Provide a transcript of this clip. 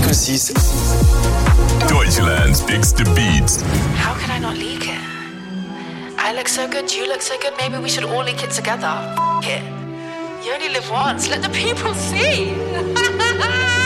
5-6. Deutschland picks the beats. How can I not leak it? I look so good, you look so good, maybe we should all leak it together. F it. You only live once, let the people see.